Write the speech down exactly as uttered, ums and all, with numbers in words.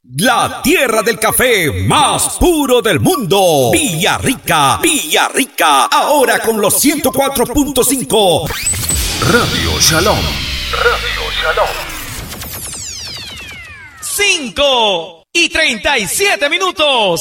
La tierra del café más puro del mundo. Villarrica, Villarrica, ahora con los ciento cuatro punto cinco. Radio Shalom. Radio Shalom. cinco y treinta y siete minutos.